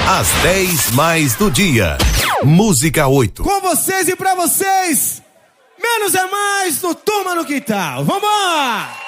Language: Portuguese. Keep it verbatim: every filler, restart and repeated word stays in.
Às dez mais do dia. Música oito. Com vocês e pra vocês, menos é mais no Turma no Quintal. Vambora!